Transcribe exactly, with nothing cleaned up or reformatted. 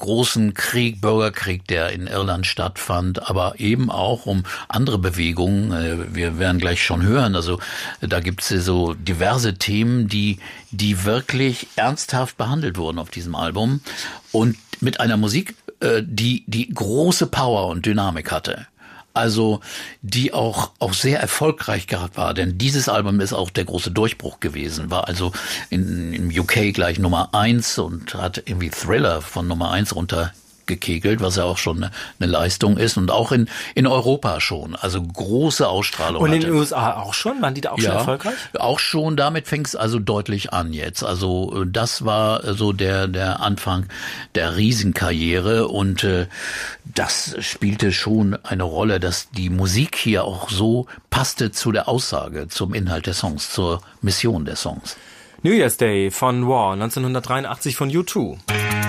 großen Krieg, Bürgerkrieg, der in Irland stattfand, aber eben auch um andere Bewegungen. Wir werden gleich schon hören, also da gibt es so diverse Themen, die, die wirklich ernsthaft behandelt wurden auf diesem Album und mit einer Musik, die, die große Power und Dynamik hatte. Also die auch auch sehr erfolgreich gehabt war, denn dieses Album ist auch der große Durchbruch gewesen, war also in, im U K gleich Nummer eins und hat irgendwie Thriller von Nummer eins runtergekegelt, was ja auch schon eine, eine Leistung ist und auch in in Europa schon, also große Ausstrahlung. Und in hatte. den U S A auch schon? Waren die da auch ja, schon erfolgreich? Auch schon, damit fängt es also deutlich an jetzt. Also das war so der der Anfang der Riesenkarriere und äh, das spielte schon eine Rolle, dass die Musik hier auch so passte zu der Aussage, zum Inhalt der Songs, zur Mission der Songs. New Year's Day von War, neunzehnhundertdreiundachtzig von U zwei.